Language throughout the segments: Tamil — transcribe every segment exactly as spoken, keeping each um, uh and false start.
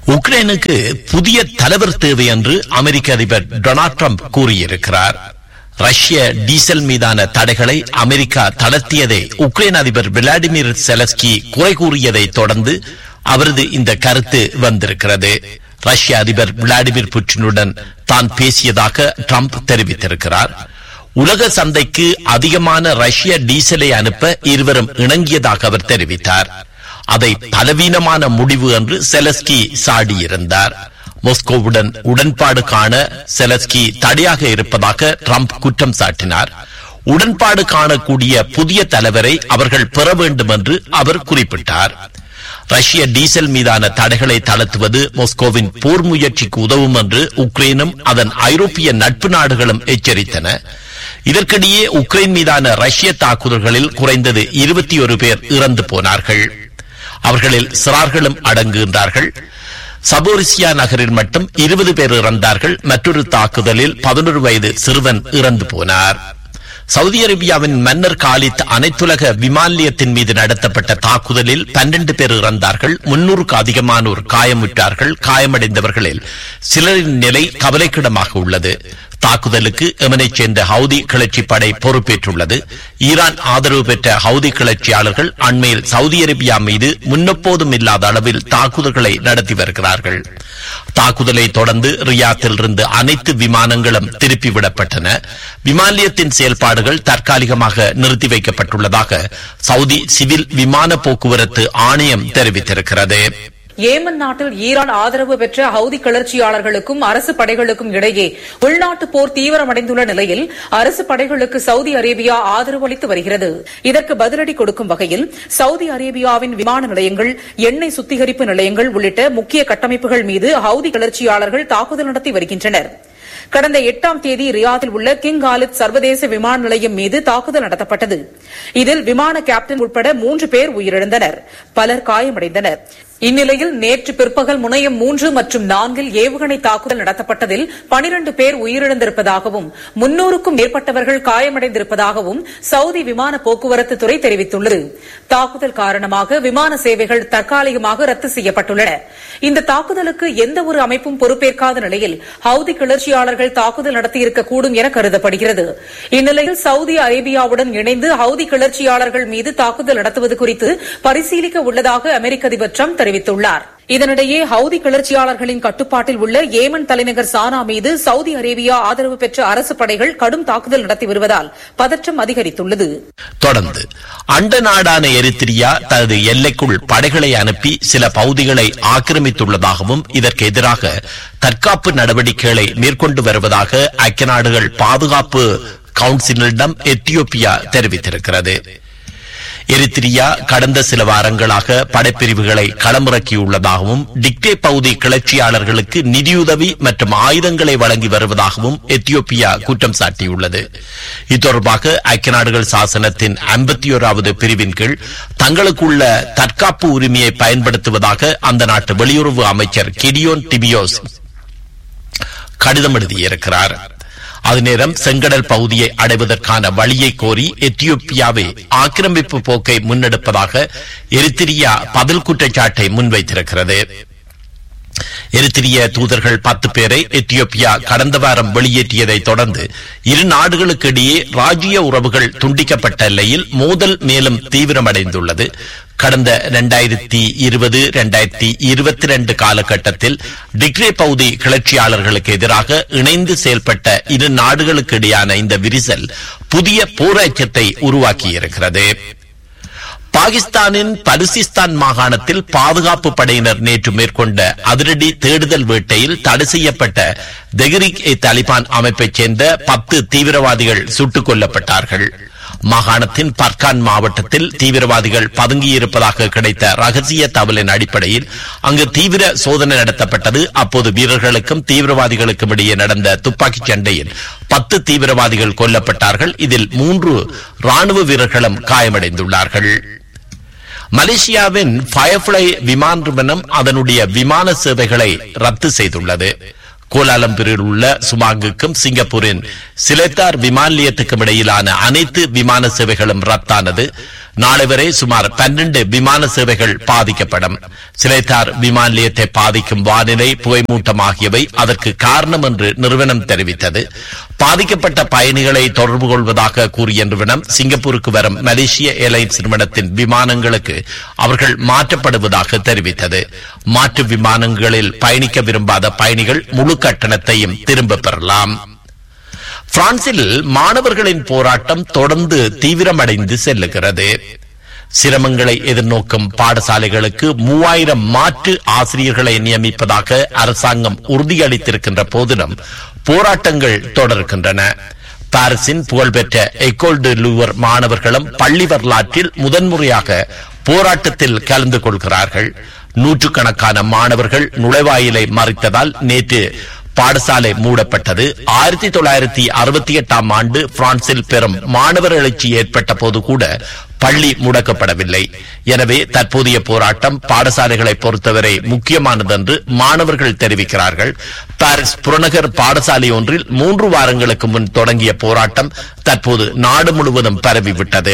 உக்ரைனுக்கு புதிய தலைவர் தேவை என்று அமெரிக்க அதிபர் டொனால்ட் ட்ரம்ப் கூறியிருக்கிறார். ரஷ்ய டீசல் மீதான தடைகளை அமெரிக்கா தளர்த்தியதை உக்ரைன் அதிபர் விளாடிமிர் செலஸ்கி குறை கூறியதை தொடர்ந்து அவரது இந்த கருத்து வந்திருக்கிறது. ரஷ்ய அதிபர் விளாடிமிர் புட்டினுடன் தான் பேசியதாக ட்ரம்ப் தெரிவித்திருக்கிறார். உலக சந்தைக்கு அதிகமான ரஷ்ய டீசலை அனுப்ப இருவரும் இணங்கியதாக அவர் தெரிவித்தார். அதை பலவீனமான முடிவு என்று செலஸ்கி சாடியிருந்தார். மாஸ்கோவுடன் உடன்பாடு காண செலஸ்கி தடையாக இருப்பதாக ட்ரம்ப் குற்றம் சாட்டினார். உடன்பாடு காணக்கூடிய புதிய தலைவரை அவர்கள் பெற வேண்டும் என்று அவர் குறிப்பிட்டார். ரஷ்ய டீசல் மீதான தடைகளை தளர்த்துவது மாஸ்கோவின் போர் முயற்சிக்கு உதவும் என்று உக்ரைனும் அதன் ஐரோப்பிய நட்பு நாடுகளும் எச்சரித்தன. இதற்கிடையே உக்ரைன் மீதான ரஷ்ய தாக்குதல்களில் குறைந்தது இருபத்தி ஒரு பேர் இறந்து போனார்கள். அவர்களில் சிறார்களும் அடங்குகின்றார்கள். சபோரிசியா நகரில் மட்டும் இருபது பேர் இறந்தார்கள். மற்றொரு தாக்குதலில் பதினொரு வயது சிறுவன் இறந்து போனார். சவுதி அரேபியாவின் மன்னர் காலித் அனைத்துலக விமான நிலையத்தின் மீது நடத்தப்பட்ட தாக்குதலில் பன்னெண்டு பேர் இறந்தார்கள். முன்னூறுக்கு அதிகமானோர் காயமுற்றார்கள். காயமடைந்தவர்களில் சிலரின் நிலை கவலைக்கிடமாக உள்ளது. தாக்குதலுக்கு எமனைச் சேர்ந்த ஹவுதி கிளர்ச்சி படை பொறுப்பேற்றுள்ளது. ஈரான் ஆதரவு பெற்ற ஹவுதி கிளர்ச்சியாளர்கள் அண்மையில் சவுதி அரேபியா மீது முன்னெப்போதும் இல்லாத அளவில் தாக்குதல்களை நடத்தி வருகிறார்கள். தாக்குதலை தொடர்ந்து ரியாத்தில் இருந்து அனைத்து விமானங்களும் திருப்பிவிடப்பட்டன. விமான நிலையத்தின் செயல்பாடுகள் தற்காலிகமாக நிறுத்தி வைக்கப்பட்டுள்ளதாக சவுதி சிவில் விமான போக்குவரத்து ஆணையம் தெரிவித்திருக்கிறது. ஏமன் நாட்டில் ஈரான் ஆதரவு பெற்ற ஹவுதி கிளர்ச்சியாளர்களுக்கும் அரசு படைகளுக்கும் இடையே உள்நாட்டு போர் தீவிரமடைந்துள்ள நிலையில் அரசு படைகளுக்கு சவுதி அரேபியா ஆதரவு அளித்து வருகிறது. இதற்கு பதிலடி கொடுக்கும் வகையில் சவுதி அரேபியாவின் விமான நிலையங்கள், எண்ணெய் சுத்திகரிப்பு நிலையங்கள் உள்ளிட்ட முக்கிய கட்டமைப்புகள் மீது ஹவுதி கிளர்ச்சியாளர்கள் தாக்குதல் நடத்தி வருகின்றனர். கடந்த எட்டாம் தேதி ரியாதில் உள்ள கிங் காலித் சர்வதேச விமான நிலையம் மீது தாக்குதல் நடத்தப்பட்டது. இதில் விமான கேப்டன் உட்பட மூன்று பேர் உயிரிழந்தனர். பலர் காயமடைந்தனர். இந்நிலையில் நேற்று பிற்பகல் முனையம் மூன்று மற்றும் நான்கில் ஏவுகணை தாக்குதல் நடத்தப்பட்டதில் பனிரண்டு பேர் உயிரிழந்திருப்பதாகவும் முன்னூறுக்கும் மேற்பட்டவர்கள் காயமடைந்திருப்பதாகவும் சவுதி விமான போக்குவரத்து துறை தெரிவித்துள்ளது. தாக்குதல் காரணமாக விமான சேவைகள் தற்காலிகமாக ரத்து செய்யப்பட்டுள்ளன. இந்த தாக்குதலுக்கு எந்த ஒரு அமைப்பும் பொறுப்பேற்காத நிலையில் ஹவுதி கிளர்ச்சியாளர்கள் தாக்குதல் நடத்தியிருக்கக்கூடும் என கருதப்படுகிறது. இந்நிலையில் சவுதி அரேபியாவுடன் இணைந்து ஹவுதி கிளர்ச்சியாளர்கள் மீது தாக்குதல் நடத்துவது குறித்து பரிசீலிக்க உள்ளதாக அமெரிக்க அதிபர் ட்ரம்ப் தெரிவித்துள்ளார். இதனிடையே ஹவுதி கிளர்ச்சியாளர்களின் கட்டுப்பாட்டில் உள்ள ஏமன் தலைநகர் சானா மீது சவுதி அரேபியா ஆதரவு பெற்ற அரசு படைகள் கடும் தாக்குதல் நடத்தி வருவதால் பதற்றம் அதிகரித்துள்ளது. தொடர்ந்து அண்ட நாடான எரித்திரியா தனது எல்லைக்குள் படைகளை அனுப்பி சில பகுதிகளை ஆக்கிரமித்துள்ளதாகவும் இதற்கு எதிராக தற்காப்பு நடவடிக்கைகளை மேற்கொண்டு வருவதாக ஐக்கிய நாடுகள் பாதுகாப்பு கவுன்சிலிடம் எத்தியோப்பியா தெரிவித்திருக்கிறது. எரித்திரியா கடந்த சில வாரங்களாக படைப்பிரிவுகளை களமிறக்கியுள்ளதாகவும் டிக்டே பகுதி கிளர்ச்சியாளர்களுக்கு நிதியுதவி மற்றும் ஆயுதங்களை வழங்கி வருவதாகவும் எத்தியோப்பியா குற்றம் சாட்டியுள்ளது. இது தொடர்பாக ஐக்கிய நாடுகள் சாசனத்தின் ஐம்பத்தி ஓராவது பிரிவின் கீழ் தங்களுக்குள்ள தற்காப்பு உரிமையை பயன்படுத்துவதாக அந்த நாட்டு வெளியுறவு அமைச்சர் கிடியோன் டிபியோஸ் கடிதம் எழுதியிருக்கிறார். அது நேரம் செங்கடல் பகுதியை அடைவதற்கான வழியை கோரி எத்தியோப்பியாவை ஆக்கிரமிப்பு போக்கை முன்னெடுப்பதாக எரித்திரியா பதில் குற்றச்சாட்டை முன்வைத்திருக்கிறது. எரித்திரிய தூதர்கள் பத்து பேரை எத்தியோப்பியா கடந்த வாரம் வெளியேற்றியதை தொடர்ந்து இரு நாடுகளுக்கு இடையே ராஜ்ய உறவுகள் துண்டிக்கப்பட்ட நிலையில் மோதல் மேலும் தீவிரமடைந்துள்ளது. கடந்த இரண்டாயிரத்தி இருபது இரண்டாயிரத்தி இருபத்தி இரண்டு காலகட்டத்தில் டிக்ரே பகுதி கிளர்ச்சியாளர்களுக்கு எதிராக இணைந்து செயல்பட்ட இரு நாடுகளுக்கு இடையான இந்த விரிசல் புதிய போராட்டத்தை உருவாக்கியிருக்கிறது. பாகிஸ்தானின் பலுசிஸ்தான் மாகாணத்தில் பாதுகாப்பு படையினர் நேற்று மேற்கொண்ட அதிரடி தேடுதல் வேட்டையில் தடை செய்யப்பட்ட தெஹ்ரீக் இ தாலிபான் அமைப்பைச் சேர்ந்த பத்து தீவிரவாதிகள் சுட்டுக் கொல்லப்பட்டார்கள். மாகாணத்தின் பர்கான் மாவட்டத்தில் தீவிரவாதிகள் பதுங்கியிருப்பதாக கிடைத்த ரகசிய தகவலின் அடிப்படையில் அங்கு தீவிர சோதனை நடத்தப்பட்டது. அப்போது வீரர்களுக்கும் தீவிரவாதிகளுக்கும் இடையே நடந்த துப்பாக்கிச் சண்டையில் பத்து தீவிரவாதிகள் கொல்லப்பட்டார்கள். இதில் மூன்று ராணுவ வீரர்களும் காயமடைந்துள்ளார்கள். மலேசியாவின் ஃபயர்ஃப்ளை விமான நிறுவனம் அதனுடைய விமான சேவைகளை ரத்து செய்துள்ளது. கோலாலம்பூரில் உள்ள சுமாங்குக்கும் சிங்கப்பூரின் சிலேத்தார் விமான நிலையத்துக்கும் இடையிலான அனைத்து விமான சேவைகளும் ரத்தானது. நாளை வரை சுமார் பன்னிரண்டு விமான சேவைகள் பாதிக்கப்படும். சிலேத்தார் விமான நிலையத்தை பாதிக்கும் வானிலை, புகைமூட்டம் ஆகியவை அதற்கு காரணம் என்று நிறுவனம் தெரிவித்தது. பாதிக்கப்பட்ட பயணிகளை தொடர்பு கொள்வதாக கூறிய நிறுவனம் சிங்கப்பூருக்கு வரும் மலேசிய ஏர்லைன்ஸ் நிறுவனத்தின் விமானங்களுக்கு அவர்கள் மாற்றப்படுவதாக தெரிவித்தது. மாற்று விமானங்களில் பயணிக்க விரும்பாத பயணிகள் முழு கட்டணத்தையும் திரும்ப பெறலாம். பிரான்சில் மாணவர்களின் போராட்டம் தொடர்ந்து தீவிரமடைந்து செல்லுகிறது. சிரமங்களை எதிர்நோக்கும் பாடசாலைகளுக்கு மூவாயிரம் மாற்று ஆசிரியர்களை நியமிப்பதாக அரசாங்கம் உறுதியளித்திருக்கின்ற போதிலும் போராட்டங்கள் தொடர்கின்றன. பாரிஸின் புகழ்பெற்ற எக்கோல் டு லூவர் மாணவர்களும் பள்ளி வரலாற்றில் முதன்முறையாக போராட்டத்தில் கலந்து கொள்கிறார்கள். நூற்றுக்கணக்கான மாணவர்கள் நுழைவாயிலை மறித்ததால் நேற்று பாடசாலை மூடப்பட்டது. ஆயிரத்தி தொள்ளாயிரத்தி அறுபத்தி எட்டாம் ஆண்டு பிரான்சில் பெரும் மாணவர் எழுச்சி ஏற்பட்ட போது கூட பள்ளி முடக்கப்படவில்லை. எனவே தற்போதைய போராட்டம் பாடசாலைகளை பொறுத்தவரை முக்கியமானது என்று மாணவர்கள் தெரிவிக்கிறார்கள். பாரிஸ் புறநகர் பாடசாலை ஒன்றில் மூன்று வாரங்களுக்கு முன் தொடங்கிய போராட்டம் தற்போது நாடு முழுவதும் பரவிவிட்டது.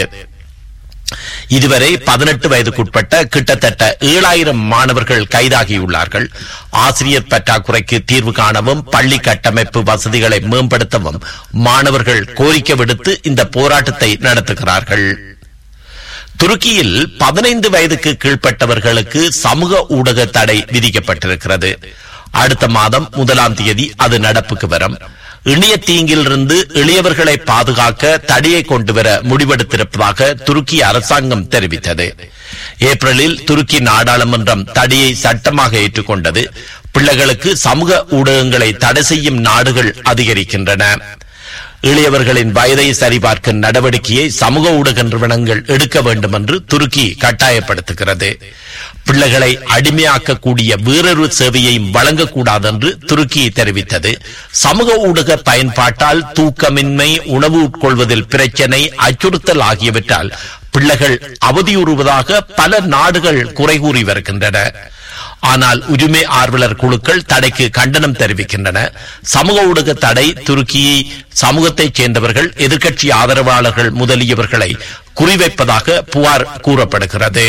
இதுவரை பதினெட்டு வயதுக்குட்பட்ட கிட்டத்தட்ட ஏழாயிரம் மாணவர்கள் கைதாகியுள்ளார்கள். ஆசிரியர் பற்றாக்குறைக்கு தீர்வு காணவும் பள்ளி கட்டமைப்பு வசதிகளை மேம்படுத்தவும் மாணவர்கள் கோரிக்கை விடுத்து இந்த போராட்டத்தை நடத்துகிறார்கள். துருக்கியில் பதினைந்து வயதுக்கு கீழ்ப்பட்டவர்களுக்கு சமூக ஊடக தடை விதிக்கப்பட்டிருக்கிறது. அடுத்த மாதம் முதலாம் தேதி அது நடப்புக்கு வரும். இணைய தீங்கிலிருந்து எளியவர்களை பாதுகாக்க தடையை கொண்டுவர முடிவெடுத்திருப்பதாக துருக்கி அரசாங்கம் தெரிவித்தது. ஏப்ரலில் துருக்கி நாடாளுமன்றம் தடையை சட்டமாக ஏற்றுக்கொண்டது. பிள்ளைகளுக்கு சமூக ஊடகங்களை தடை செய்யும் நாடுகள் அதிகரிக்கின்றன. இளையவர்களின் வயதை சரிபார்க்கும் நடவடிக்கையை சமூக ஊடக நிறுவனங்கள் எடுக்க வேண்டும் என்று துருக்கி கட்டாயப்படுத்துகிறது. பிள்ளைகளை அடிமையாக்கக்கூடிய வேறொரு சேவையையும் வழங்கக்கூடாது என்று துருக்கி தெரிவித்தது. சமூக ஊடக பயன்பாட்டால் தூக்கமின்மை, உணவு உட்கொள்வதில் பிரச்சனை, அச்சுறுத்தல் ஆகியவற்றால் பிள்ளைகள் அவதியுறுவதாக பல நாடுகள் குறை கூறி வருகின்றன. ஆனால் உரிமை ஆர்வலர் குழுக்கள் தடைக்கு கண்டனம் தெரிவிக்கின்றன. சமூக ஊடக தடை துருக்கியை சமூகத்தைச் சேர்ந்தவர்கள், எதிர்க்கட்சி ஆதரவாளர்கள் முதலியவர்களை குறிவைப்பதாக புகார் கூறப்படுகிறது.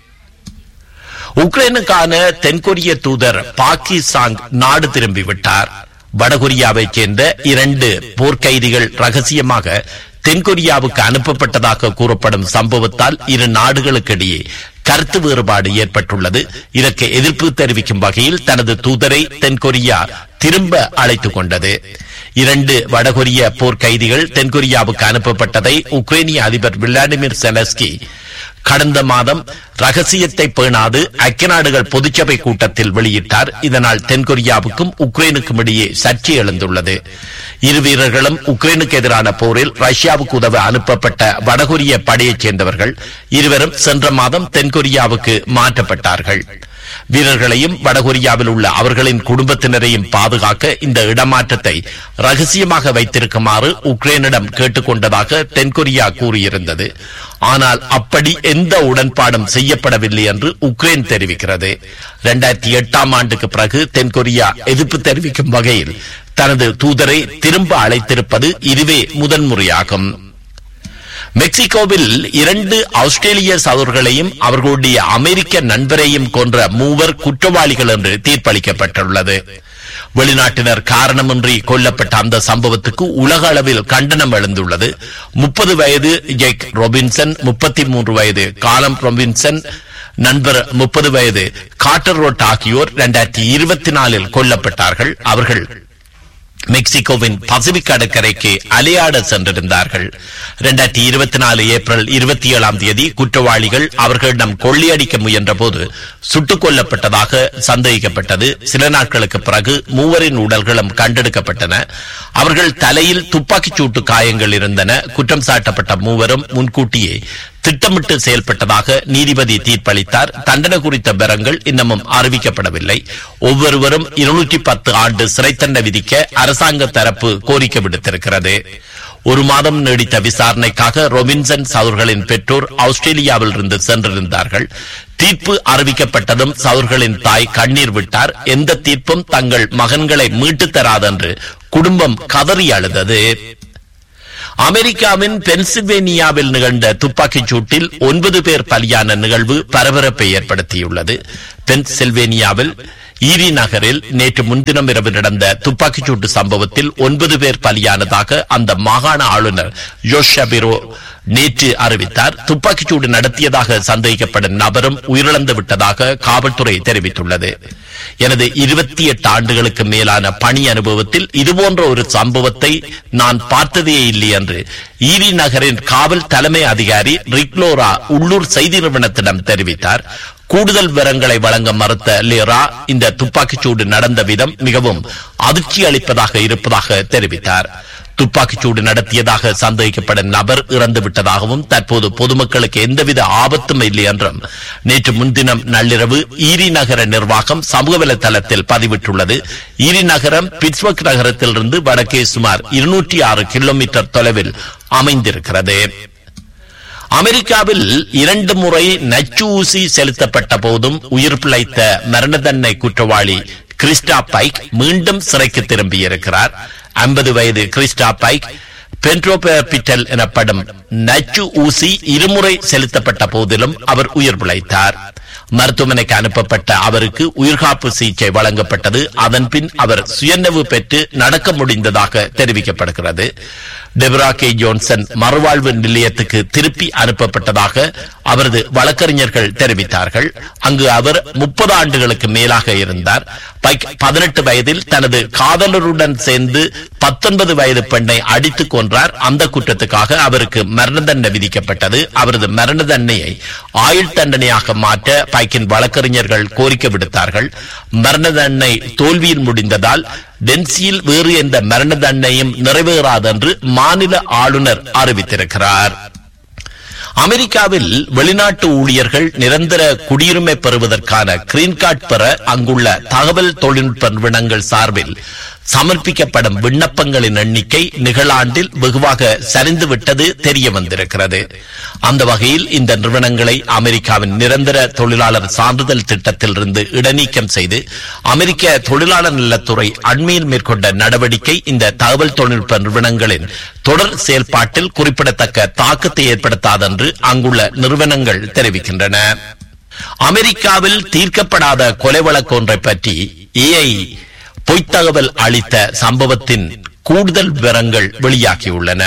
உக்ரைனுக்கான தென்கொரிய தூதர் பாகிஸ்தான் நாடு திரும்பிவிட்டார். வடகொரியாவைச் சேர்ந்த இரண்டு போர்க்கைதிகள் ரகசியமாக தென்கொரியாவுக்கு அனுப்பப்பட்டதாக கூறப்படும் சம்பவத்தால் இரு நாடுகளுக்கிடையே கருத்து வேறுபாடு ஏற்பட்டுள்ளது. இதற்கு எதிர்ப்பு தெரிவிக்கும் வகையில் தனது தூதரை தென்கொரியா திரும்ப அழைத்துக் கொண்டது. இரண்டு வடகொரிய போர்க்கைதிகள் தென்கொரியாவுக்கு அனுப்பப்பட்டதை உக்ரைனிய அதிபர் விளாடிமிர் செலன்ஸ்கி கடந்த மாதம் ரகசியத்தை பேணாது ஐக்கிய நாடுகள் பொதுச்சபை கூட்டத்தில் வெளியிட்டார். இதனால் தென்கொரியாவுக்கும் உக்ரைனுக்கும் இடையே சர்ச்சை எழுந்துள்ளது. இரு வீரர்களும் உக்ரைனுக்கு எதிரான போரில் ரஷ்யாவுக்கு உதவ அனுப்பப்பட்ட வடகொரிய படையைச் சேர்ந்தவர்கள். இருவரும் சென்ற மாதம் தென்கொரியாவுக்கு மாற்றப்பட்டார்கள். வீரர்களையும் வடகொரியாவில் உள்ள அவர்களின் குடும்பத்தினரையும் பாதுகாக்க இந்த இடமாற்றத்தை ரகசியமாக வைத்திருக்குமாறு உக்ரைனிடம் கேட்டுக்கொண்டதாக தென்கொரியா கூறியிருந்தது. ஆனால் அப்படி எந்த உடன்பாடும் செய்யப்படவில்லை என்று உக்ரைன் தெரிவிக்கிறது. இரண்டாயிரத்தி எட்டாம் ஆண்டுக்கு பிறகு தென்கொரியா எதிர்ப்பு தெரிவிக்கும் வகையில் தனது தூதரை திரும்ப அழைத்திருப்பது இதுவே முதன்முறையாகும். மெக்சிகோவில் இரண்டு ஆஸ்திரேலிய சகோதரர்களையும் அவர்களுடைய அமெரிக்க நண்பரையும் கொன்ற மூவர் குற்றவாளிகள் என்று தீர்ப்பளிக்கப்பட்டுள்ளது. வெளிநாட்டினர் காரணமின்றி கொல்லப்பட்ட அந்த சம்பவத்துக்கு உலக அளவில் கண்டனம் எழுந்துள்ளது. முப்பது வயது ஜெக் ரொபின்சன், முப்பத்தி மூன்று வயது காலம் ரொபின்சன் நண்பர் முப்பது வயது கார்ட்டர் ரோட் ஆகியோர் இரண்டாயிரத்தி இருபத்தி நாலில் கொல்லப்பட்டார்கள். அவர்கள் மெக்சிகோவின் பசிபிக் கடற்கரைக்கு அலையாட சென்றிருந்தார்கள். இரண்டாயிரத்தி இருபத்தி நாலு ஏப்ரல் இருபத்தி ஏழாம் தேதி குற்றவாளிகள் அவர்களிடம் கொள்ளையடிக்க முயன்ற போது சுட்டுக் கொல்லப்பட்டதாக சந்தேகிக்கப்பட்டது. சில நாட்களுக்கு பிறகு மூவரின் உடல்களும் கண்டெடுக்கப்பட்டன. அவர்கள் தலையில் துப்பாக்கிச் சூட்டு காயங்கள் இருந்தன. குற்றம் சாட்டப்பட்ட மூவரும் முன்கூட்டியே திட்டமிட்டு செயல்பட்டதாக நீதிபதி தீர்ப்பளித்தார். தண்டனை குறித்த விவரங்கள் இன்னமும் அறிவிக்கப்படவில்லை. ஒவ்வொருவரும் இருநூற்றி பத்து ஆண்டு சிறை தண்டனை விதிக்க அரசாங்க தரப்பு கோரிக்கை விடுத்திருக்கிறது. ஒரு மாதம் நீடித்த விசாரணைக்காக ரொபின்சன் சகோதரர்களின் பெற்றோர் ஆஸ்திரேலியாவில் இருந்து சென்றிருந்தார்கள். தீர்ப்பு அறிவிக்கப்பட்டதும் சகோதரர்களின் தாய் கண்ணீர் விட்டார். எந்த தீர்ப்பும் தங்கள் மகன்களை மீட்டு தராதென்று குடும்பம் கதறி அழுதது. அமெரிக்காவின் பென்சில்வேனியாவில் நிகழ்ந்த துப்பாக்கிச் சூட்டில் ஒன்பது பேர் பலியான நிகழ்வு பரபரப்பை ஏற்படுத்தியுள்ளது. பென்சில்வேனியாவில் ஈரி நகரில் நேற்று முன்தினம் இரவு நடந்த துப்பாக்கிச் சூட்டு சம்பவத்தில் ஒன்பது பேர் பலியானதாக அந்த மாகாண ஆளுநர் ஜோஷ் ஷபிரோ நேற்று அறிவித்தார். துப்பாக்கிச் சூடு நடத்தியதாக சந்தேகிக்கப்படும் நபரும் உயிரிழந்து விட்டதாக காவல்துறை தெரிவித்துள்ளது. எனது இருபத்தி எட்டு ஆண்டுகளுக்கு மேலான பணி அனுபவத்தில் இதுபோன்ற ஒரு சம்பவத்தை நான் பார்த்ததே இல்லை என்று ஈரி நகரின் காவல் தலைமை அதிகாரி ரிக்லோரா உள்ளூர் செய்தி நிறுவனத்திடம் தெரிவித்தார். கூடுதல் விவரங்களை வழங்க மறுத்த லேரா இந்த துப்பாக்கிச் சூடு நடந்த விதம் மிகவும் அதிர்ச்சி அளிப்பதாக இருப்பதாக தெரிவித்தார். துப்பாக்கிச் சூடு நடத்தியதாக சந்தேகிக்கப்படும் நபர் இறந்து விட்டதாகவும் தற்போது பொதுமக்களுக்கு எந்தவித ஆபத்தும் இல்லை என்றும் நேற்று முன்தினம் நள்ளிரவு ஈரி நகர நிர்வாகம் சமூக வலைதளத்தில் பதிவிட்டுள்ளது. ஈரி நகரம் பிட்ஸ்பர்க் நகரத்திலிருந்து வடக்கே சுமார் இருநூற்றி ஆறு கிலோமீட்டர் தொலைவில் அமைந்திருக்கிறது. அமெரிக்காவில் இரண்டு முறை நச்சு ஊசி செலுத்தப்பட்ட போதும் உயிர் பிழைத்த மரண தண்டனை குற்றவாளி கிறிஸ்டா பைக் மீண்டும் சிறைக்கு திரும்பியிருக்கிறார். ஐம்பது வயது கிறிஸ்டா பைக் பென்ட்ரோபிட்டல் எனப்படும் நச்சு ஊசி இருமுறை செலுத்தப்பட்ட போதிலும் அவர் உயிர் பிழைத்தார். மருத்துவமனைக்கு அனுப்பப்பட்ட அவருக்கு உயிர்காப்பு சிகிச்சை வழங்கப்பட்டது. அதன் பின் அவர் சுயநினைவு பெற்று நடக்க முடிந்ததாக தெரிவிக்கப்படுகிறது. டெபரா கே ஜோன்சன் மறுவாழ்வு நிலையத்துக்கு திருப்பி அனுப்பப்பட்டதாக அவரது வழக்கறிஞர்கள் தெரிவித்தார்கள். அங்கு அவர் முப்பது ஆண்டுகளுக்கு மேலாக இருந்தார். பைக் பதினெட்டு வயதில் தனது காதலருடன் சேர்ந்து பத்தொன்பது வயது பெண்ணை அடித்துக் கொன்றார். அந்த குற்றத்துக்காக அவருக்கு மரண தண்டனை விதிக்கப்பட்டது. அவரது மரண தண்டனையை ஆயுள் தண்டனையாக மாற்ற பைக்கின் வழக்கறிஞர்கள் கோரிக்கை விடுத்தார்கள். மரண தண்டனை தோல்வியில் முடிந்ததால் டென்சியில் வேறு எந்த மரண தண்டனையும் நிறைவேறாது என்று மாநில ஆளுநர் அறிவித்திருக்கிறார். அமெரிக்காவில் வெளிநாட்டு ஊழியர்கள் நிரந்தர குடியுரிமை பெறுவதற்கான கிரீன் கார்டு பெற அங்குள்ள தகவல் தொழில்நுட்ப நிறுவனங்கள் சார்பில் சமர்ப்பிக்கப்படும் விண்ணப்பங்களின் எண்ணிக்கை நிகழாண்டில் வெகுவாக சரிந்துவிட்டது தெரிய வந்திருக்கிறது. அந்த வகையில் இந்த நிறுவனங்களை அமெரிக்காவின் நிரந்தர தொழிலாளர் சான்றிதழ் திட்டத்தில் இருந்து இடைநீக்கம் செய்து அமெரிக்க தொழிலாளர் நலத்துறை அண்மையில் மேற்கொண்ட நடவடிக்கை இந்த தகவல் தொழில்நுட்ப நிறுவனங்களின் தொடர் செயல்பாட்டில் குறிப்பிடத்தக்க தாக்கத்தை ஏற்படுத்தாதென்று அங்குள்ள நிறுவனங்கள் தெரிவிக்கின்றன. அமெரிக்காவில் தீர்க்கப்படாத கொலை வழக்கு ஒன்றை பற்றி ஏஐ பொய்த்தகவல் அளித்த சம்பவத்தின் கூடுதல் விவரங்கள் வெளியாகியுள்ளன.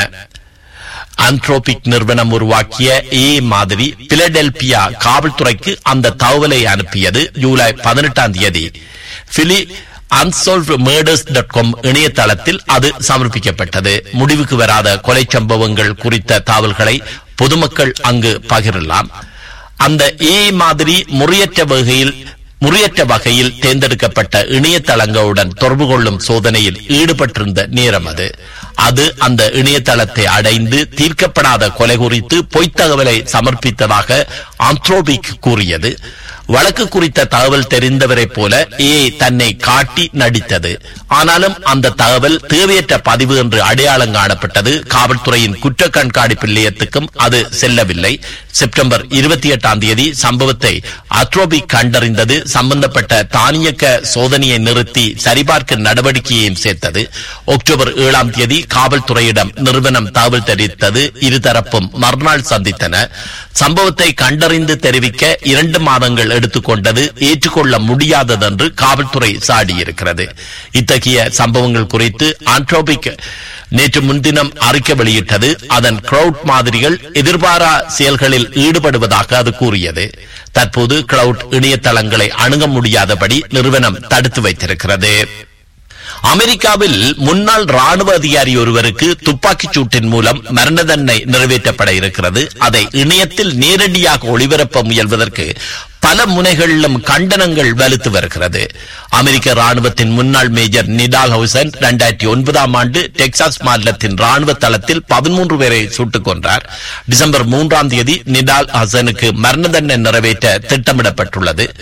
ஆந்த்ரோபிக் நிறுவனம் உருவாக்கிய ஏ மாதிரி பிலடெல்பியா காவல்துறைக்கு அந்த தகவலை அனுப்பியது. ஜூலை பதினெட்டாம் தேதி பிலி அன்சால்வ்ட் மர்டர்ஸ் டாட் காம் இணையதளத்தில் அது சமர்ப்பிக்கப்பட்டது. முடிவுக்கு வராத கொலை சம்பவங்கள் குறித்த தகவல்களை பொதுமக்கள் அங்கு பகிரலாம். அந்த ஏ மாதிரி முறையற்ற வகையில் முறையற்ற வகையில் தேர்ந்தெடுக்கப்பட்ட இணையதளங்களுடன் தொடர்பு கொள்ளும் சோதனையில் ஈடுபட்டிருந்த நேரம் அது. அது அந்த இணையதளத்தை அடைந்து தீர்க்கப்படாத கொலை குறித்து பொய்த்தகவலை சமர்ப்பித்ததாக ஆந்த்ரோபிக் கூறியது. வழக்கு குறித்த தகவல் தெரிந்தவரை போல ஏ தன்னை காட்டி நடித்தது. ஆனாலும் அந்த தகவல் தேவையற்ற பதிவு என்று அடையாளம் காணப்பட்டது. காவல்துறையின் குற்ற கண்காணிப்பு நிலையத்துக்கும் அது செல்லவில்லை. செப்டம்பர் இருபத்தி எட்டாம் தேதி சம்பவத்தை ஆந்த்ரோபிக் கண்டறிந்தது. சம்பந்தப்பட்ட தானியக்க சோதனையை நிறுத்தி சரிபார்க்க நடவடிக்கையையும் சேர்த்தது. அக்டோபர் ஏழாம் தேதி காவல்துறையிடம் நிறுவனம் தகவல் தெரிவித்தது. இருதரப்பும் மறுநாள் சந்தித்தன. சம்பவத்தை கண்டறிந்து தெரிவிக்க இரண்டு மாதங்கள் எடுத்துக்கொண்டது. ஏற்றுக்கொள்ள முடியாதது என்று காவல்துறை சாடியிருக்கிறது. இத்தகைய சம்பவங்கள் குறித்து ஆந்த்ரோபிக் நேற்று முன்தினம் அறிக்கை வெளியிட்டது. அதன் கிளவுட் மாதிரிகள் எதிர்பாரா செயல்களில் ஈடுபடுவதாக அது கூறியது. தற்போது கிளவுட் இணையதளங்களை அணுக முடியாதபடி நிறுவனம் தடுத்து வைத்திருக்கிறது. அமெரிக்காவில் முன்னாள் ராணுவ அதிகாரி ஒருவருக்கு துப்பாக்கிச் சூட்டின் மூலம் மரண தண்டனை நிறைவேற்றப்பட இருக்கிறது. அதை இணையத்தில் நேரடியாக ஒளிபரப்ப முயல்வதற்கு பல முனைகளிலும் கண்டனங்கள் வலுத்து வருகிறது. அமெரிக்க ராணுவத்தின் முன்னாள் மேஜர் நிடால் ஹவுசன் இரண்டாயிரத்தி ஒன்பதாம் ஆண்டு டெக்சாஸ் மாநிலத்தின் ராணுவ தளத்தில் பதிமூன்று பேரை சுட்டுக் கொன்றார். டிசம்பர் மூன்றாம் தேதி நிடால் ஹசனுக்கு மரண தண்டனை நிறைவேற்ற திட்டமிடப்பட்டுள்ளது.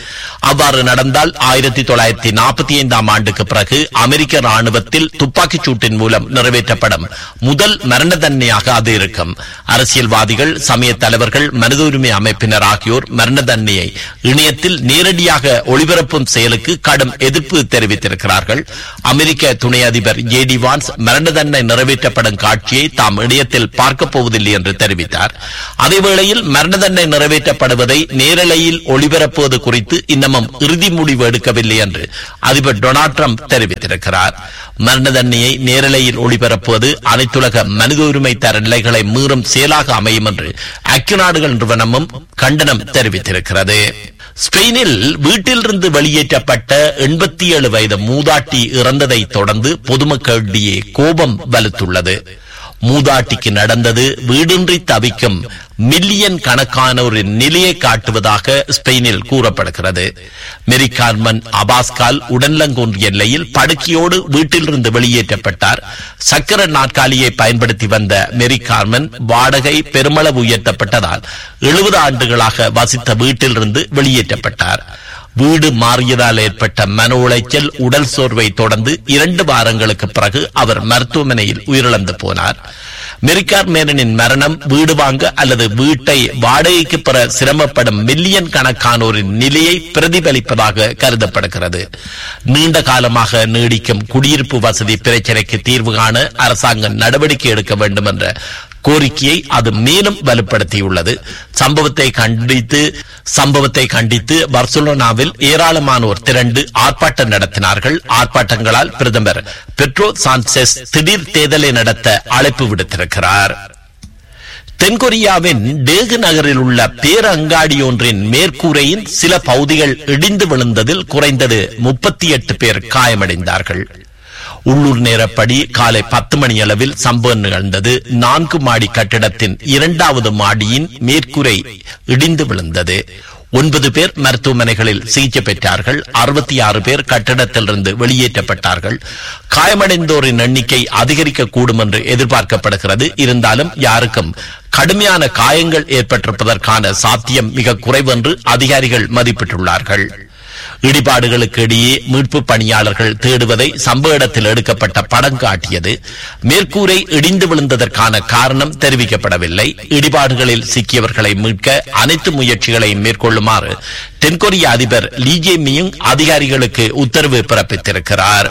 அவ்வாறு நடந்தால் ஆயிரத்தி தொள்ளாயிரத்தி நாற்பத்தி ஐந்தாம் ஆண்டுக்கு பிறகு அமெரிக்க ராணுவத்தில் துப்பாக்கிச் சூட்டின் மூலம் நிறைவேற்றப்படும் முதல் மரண தண்டனையாக அது இருக்கும். அரசியல்வாதிகள், சமய தலைவர்கள், மனித உரிமை அமைப்பினர் ஆகியோர் மரண தண்டனையை இணையத்தில் நேரடியாக ஒளிபரப்பும் செயலுக்கு கடும் எதிர்ப்பு தெரிவித்திருக்கிறார்கள். அமெரிக்க துணை அதிபர் ஜே டி வான்ஸ் மரண தண்டனை நிறைவேற்றப்படும் காட்சியை தாம் இணையத்தில் பார்க்கப் போவதில்லை என்று தெரிவித்தார். அதேவேளையில் மரண தண்டனை நிறைவேற்றப்படுவதை நேரலையில் ஒளிபரப்புவது குறித்து இன்னமும் இறுதி முடிவு எடுக்கவில்லை என்று அதிபர் டொனால்ட் ட்ரம்ப் தெரிவித்திருக்கிறார். மரண தண்டனையை நேரலையில் ஒளிபரப்புவது அனைத்துலக மனித உரிமை தர நிலைகளை மீறும் செயலாக அமையும் என்று ஐக்கிய நாடுகள் நிறுவனமும் கண்டனம் தெரிவித்திருக்கிறது. ஸ்பெயினில் வீட்டிலிருந்து வெளியேற்றப்பட்ட எண்பத்தி ஏழு வயது மூதாட்டி இறந்ததை தொடர்ந்து பொதுமக்களிடையே கோபம் வலுத்துள்ளது. மூதாட்டிக்கு நடந்தது வீடின்றி தவிக்கும் மில்லியன் கணக்கானோரின் நிலையை காட்டுவதாக ஸ்பெயினில் கூறப்படுகிறது. மேரி கார்மன் அபாஸ்கால் உடன்லங்கொன்றிய நிலையில் படுக்கையோடு வீட்டிலிருந்து வெளியேற்றப்பட்டார். சக்கர நாற்காலியை பயன்படுத்தி வந்த மேரி கார்மன் வாடகை பெருமளவு உயர்த்தப்பட்டதால் எழுபது ஆண்டுகளாக வசித்த வீட்டிலிருந்து வெளியேற்றப்பட்டார். வீடு மாறியதால் ஏற்பட்ட மன உளைச்சல், உடல் சோர்வை தொடர்ந்து இரண்டு வாரங்களுக்கு பிறகு அவர் மருத்துவமனையில் உயிரிழந்து போனார். மெரிகார் மேரனின் மரணம் வீடு வாங்க அல்லது வீட்டை வாடகைக்கு பெற சிரமப்படும் மில்லியன் கணக்கானோரின் நிலையை பிரதிபலிப்பதாக கருதப்படுகிறது. நீண்ட காலமாக நீடிக்கும் குடியிருப்பு வசதி பிரச்சினைக்கு தீர்வு காண அரசாங்கம் நடவடிக்கை எடுக்க வேண்டும் என்ற கோரிக்கையை அது மேலும் வலுப்படுத்தியுள்ளது. சம்பவத்தை கண்டித்து சம்பவத்தை கண்டித்து பார்சிலோனாவில் ஏராளமானோர் திரண்டு ஆர்ப்பாட்டம் நடத்தினார்கள். ஆர்ப்பாட்டங்களால் பிரதமர் பெட்ரோ சான்செஸ் திடீர் தேர்தலை நடத்த அழைப்பு விடுத்திருக்கிறார். தென்கொரியாவின் டேகு நகரில் உள்ள பேரங்காடி ஒன்றின் மேற்கூரையின் சில பகுதிகள் இடிந்து விழுந்ததில் குறைந்தது முப்பத்தி எட்டு பேர் காயமடைந்தார்கள். உள்ளூர் நேரப்படி காலை பத்து மணி அளவில் சம்பவம் நிகழ்ந்தது. நான்கு மாடி கட்டிடத்தின் இரண்டாவது மாடியின் மேற்கூரை இடிந்து விழுந்தது. ஒன்பது பேர் மருத்துவமனைகளில் சிகிச்சை பெற்றார்கள். அறுபத்தி ஆறு பேர் கட்டிடத்திலிருந்து வெளியேற்றப்பட்டார்கள். காயமடைந்தோரின் எண்ணிக்கை அதிகரிக்கக்கூடும் என்று எதிர்பார்க்கப்படுகிறது. இருந்தாலும் யாருக்கும் கடுமையான காயங்கள் ஏற்பட்டிருப்பதற்கான சாத்தியம் மிக குறைவு என்று அதிகாரிகள் மதிப்பிட்டுள்ளார்கள். இடிபாடுகளுக்கு இடையே மீட்பு பணியாளர்கள் தேடுவதை சம்பவ இடத்தில் எடுக்கப்பட்ட படம் காட்டியது. மேற்கூரை இடிந்து விழுந்ததற்கான காரணம் தெரிவிக்கப்படவில்லை. இடிபாடுகளில் சிக்கியவர்களை மீட்க அனைத்து முயற்சிகளையும் மேற்கொள்ளுமாறு தென்கொரிய அதிபர் லீ ஜே மியுங் அதிகாரிகளுக்கு உத்தரவு பிறப்பித்திருக்கிறார்.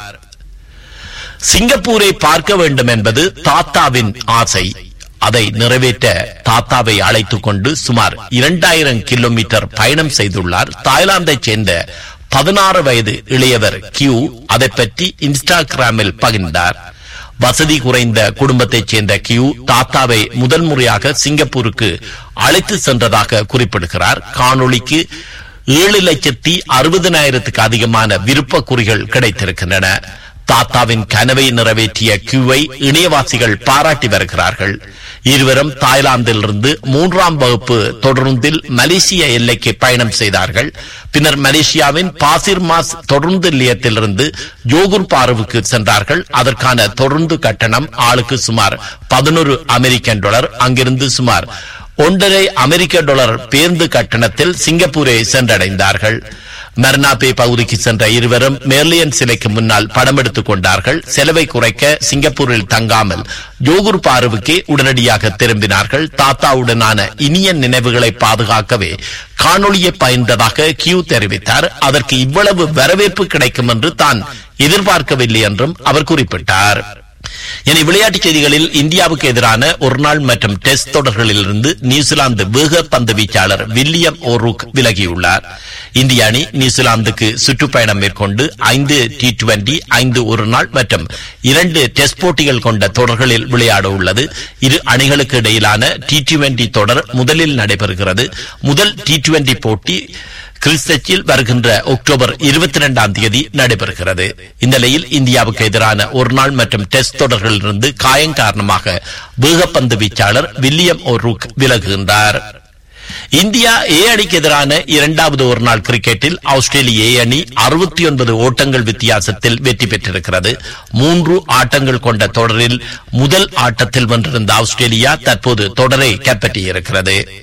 சிங்கப்பூரை பார்க்க வேண்டும் என்பது தாத்தாவின் ஆசை. அதை நிறைவேற்ற தாத்தாவை அழைத்துக் கொண்டு சுமார் இரண்டாயிரம் கிலோமீட்டர் பயணம் செய்துள்ளார் தாய்லாந்தைச் சேர்ந்த பதினாறு வயது இளையவர் கியூ. அதை பற்றி இன்ஸ்டாகிராமில் பகிர்ந்தார். வசதி குறைந்த குடும்பத்தைச் சேர்ந்த கியூ தாத்தாவை முதல் முறையாக சிங்கப்பூருக்கு அழைத்து சென்றதாக குறிப்பிடுகிறார். காணொளிக்கு ஏழு லட்சத்தி அறுபதனாயிரத்துக்கு அதிகமான விருப்ப குறிகள் கிடைத்திருக்கின்றன. தாத்தாவின் கனவை நிறைவேற்றிய கியூவை இணையவாசிகள் பாராட்டி வருகிறார்கள். இருவரும் தாய்லாந்திலிருந்து மூன்றாம் வகுப்பு தொடர்ந்தில் மலேசிய எல்லைக்கு பயணம் செய்தார்கள். பின்னர் மலேசியாவின் பாசிர் மாஸ் தொடர்ந்து நிலையத்திலிருந்து ஜோகூர் பாருவுக்கு சென்றார்கள். அதற்கான தொடர்ந்து கட்டணம் ஆளுக்கு சுமார் பதினொரு அமெரிக்கன் டாலர். அங்கிருந்து சுமார் ஒன்றரை அமெரிக்க டாலர் பேருந்து கட்டணத்தில் சிங்கப்பூரை சென்றடைந்தார்கள். மெர்னாபே பகுதிக்கு சென்ற இருவரும் மெர்லியன் சிலைக்கு முன்னால் படம் எடுத்துக் கொண்டார்கள். செலவை குறைக்க சிங்கப்பூரில் தங்காமல் ஜோகூர் பாருவுக்கே உடனடியாக திரும்பினார்கள். தாத்தாவுடனான இனிய நினைவுகளை பாதுகாக்கவே காணொளியை பயின்றதாக கியூ தெரிவித்தார். அதற்கு இவ்வளவு வரவேற்பு கிடைக்கும் என்று தான் எதிர்பார்க்கவில்லை என்றும் அவர் குறிப்பிட்டார். இனி விளையாட்டுச் செய்திகளில் இந்தியாவுக்கு எதிரான ஒருநாள் மற்றும் டெஸ்ட் தொடர்களில் இருந்து நியூசிலாந்து வேக பந்து வீச்சாளர் வில்லியம் ஓரூக் விலகியுள்ளார். இந்திய அணி நியூசிலாந்துக்கு சுற்றுப்பயணம் மேற்கொண்டு ஐந்து டி டுவெண்டி, ஐந்து ஒரு நாள் மற்றும் இரண்டு டெஸ்ட் போட்டிகள் கொண்ட தொடர்களில் விளையாட உள்ளது. இரு அணிகளுக்கு இடையிலான டி டுவெண்டி தொடர் முதலில் நடைபெறுகிறது. முதல் டி டுவெண்டி போட்டி கிறிஸ்டச்சில் வருகின்ற அக்டோபர் இருபத்தி இரண்டாம் தேதி நடைபெறுகிறது. இந்த நிலையில் இந்தியாவுக்கு எதிரான ஒரு நாள் மற்றும் டெஸ்ட் தொடர்களிலிருந்து காயம் காரணமாக வேகப்பந்து வீச்சாளர் வில்லியம் ஓரூக் விலகுகின்றார். இந்தியா ஏ அணிக்கு எதிரான இரண்டாவது ஒருநாள் கிரிக்கெட்டில் ஆஸ்திரேலிய ஏ அணி அறுபத்தி ஒன்பது ஓட்டங்கள் வித்தியாசத்தில் வெற்றி பெற்றிருக்கிறது. மூன்று ஆட்டங்கள் கொண்ட தொடரில் முதல் ஆட்டத்தில் வென்றிருந்த ஆஸ்திரேலியா தற்போது தொடரை கைப்பற்றியிருக்கிறது.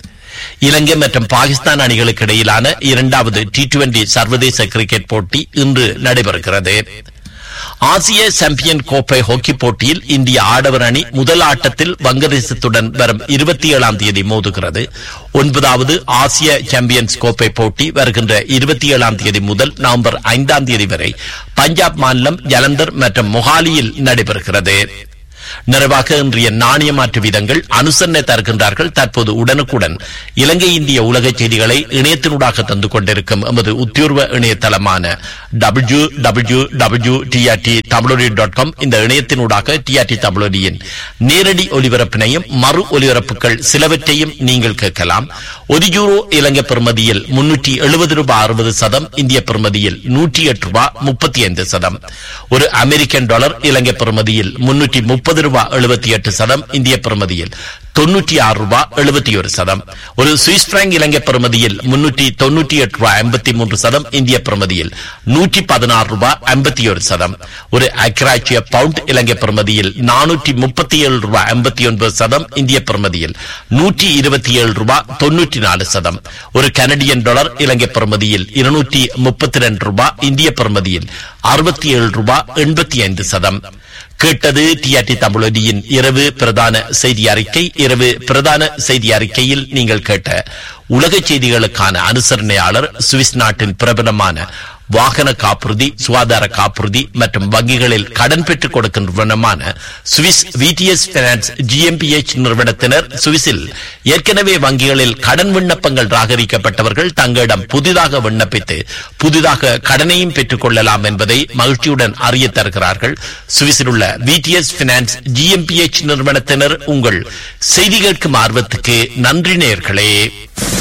இலங்கை மற்றும் பாகிஸ்தான் அணிகளுக்கு இடையிலான இரண்டாவது டி டுவெண்டி சர்வதேச கிரிக்கெட் போட்டி இன்று நடைபெறுகிறது. ஆசிய சாம்பியன் கோப்பை ஹாக்கி போட்டியில் இந்திய ஆடவர் அணி முதல் ஆட்டத்தில் வங்கதேசத்துடன் வரும் இருபத்தி ஏழாம் தேதி மோதுகிறது. ஒன்பதாவது ஆசிய சாம்பியன்ஸ் கோப்பை போட்டி வருகின்ற இருபத்தி ஏழாம் தேதி முதல் நவம்பர் ஐந்தாம் தேதி வரை பஞ்சாப் மாநிலம் ஜலந்தர் மற்றும் மொஹாலியில் நடைபெறுகிறது. நிறைவாக இன்றைய நாணய மாற்று வீதங்கள் அனுசரணை தருகின்றார்கள். தற்போது உடனுக்குடன் இலங்கை இந்திய உலக செய்திகளை இணையத்தினூடாக தந்து கொண்டிருக்கும் எமது உத்தியோர்வ இணையதளமான டபிள்யூ டபிள்யூ டபிள்யூ டிஆர்டி தமிழொலி டாட் காம் இந்த இணையத்தினூடாக டிஆர்டி தமிழொலியின் நேரடி ஒலிபரப்பினையும் மறு ஒலிபரப்புகள் சிலவற்றையும் நீங்கள் கேட்கலாம். ஒரு யூரோ இலங்கை பெறுமதியில் முன்னூற்றி எழுபது ரூபாய் அறுபது சதம், இந்திய பெறுமதியில் நூற்றி எட்டு ரூபாய் முப்பத்தி ஐந்து சதம். ஒரு அமெரிக்கன் டாலர் இலங்கை பெறுமதியில் முன்னூற்றி முப்பது ரூபாய் எழுபத்தி எட்டு சதம், இந்திய பெறுமதியில் தொன்னூற்றி ஆறு ரூபாய் எழுபத்தி ஒரு சதம். ஒரு சுவிஸ் பிராங்க் இலங்கை பெறுமதியில் முன்னூற்றி தொன்னூற்றி எட்டு ரூபாய் ஐம்பத்தி மூன்று சதம், இந்திய பெறுமதியில் நூற்றி பதினாறு ரூபாய் ஐம்பத்தி ஒரு சதம். ஒரு அக்ராட்சிய பவுண்ட் இலங்கை பெறுமதியில் நானூற்றி முப்பத்தி ஏழு ரூபாய் ஐம்பத்தி ஒன்பது சதம், இந்திய பெறுமதியில் நூற்றி இருபத்தி ஏழு ரூபாய் தொன்னூற்றி நாலு சதம். ஒரு கனடியன் டாலர் இலங்கை பெறுமதியில் இருநூற்றி முப்பத்தி இரண்டு ரூபாய், இந்திய பெறுமதியில் அறுபத்தி ஏழு ரூபாய் எண்பத்தி ஐந்து சதம். கேட்டது டிஆர்டி தமிழொலியின் இரவு பிரதான செய்தி அறிக்கை. இரவு பிரதான செய்தி அறிக்கையில் நீங்கள் கேட்ட உலக செய்திகளுக்கான அனுசரணையாளர் சுவிஸ் நாட்டின் பிரபலமான வாகன காப்புறுதி, சுகாதார காப்புறுதி மற்றும் வங்கிகளில் கடன் பெற்றுக் கொடுக்கின்றன சுவிஸ் விடிஎஸ் பைனான்ஸ் ஜிஎம்பிஎச் நிறுவனத்தினர். சுவிஸில் ஏற்கனவே வங்கிகளில் கடன் விண்ணப்பங்கள் ராகரிக்கப்பட்டவர்கள் தங்களிடம் புதிதாக விண்ணப்பித்து புதிதாக கடனையும் பெற்றுக் கொள்ளலாம் என்பதை மகிழ்ச்சியுடன் அறிய தருகிறார்கள். சுவிஸில் உள்ள விடிஎஸ் பைனான்ஸ் ஜிஎம்பிஎச் நிறுவனத்தினர். உங்கள் செய்தி கேட்கும் ஆர்வத்துக்கு நன்றி நேயர்களே.